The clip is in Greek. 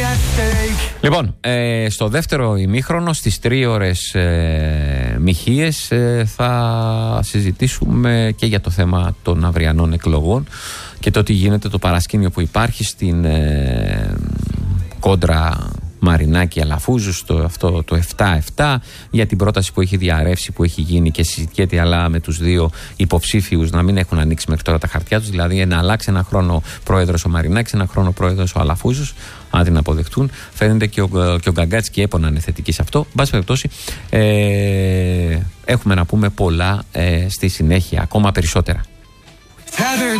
Λοιπόν, στο δεύτερο ημίχρονο, στις 3 ώρες μοιχείες, θα συζητήσουμε και για το θέμα των αυριανών εκλογών και το τι γίνεται, το παρασκήνιο που υπάρχει στην κόντρα Μαρινάκη Αλαφούζου, αυτό το 7-7, για την πρόταση που έχει διαρρεύσει, που έχει γίνει και συζητιέται, αλλά με τους δύο υποψήφιους να μην έχουν ανοίξει μέχρι τώρα τα χαρτιά τους, δηλαδή να αλλάξει ένα χρόνο πρόεδρος ο Μαρινάκης, ένα χρόνο πρόεδρος ο Αλαφούζος, αν την αποδεχτούν. Φαίνεται και ο Γκαγκάτς και Έπονα είναι θετική σε αυτό. Εν πάση περιπτώσει, έχουμε να πούμε πολλά στη συνέχεια, ακόμα περισσότερα.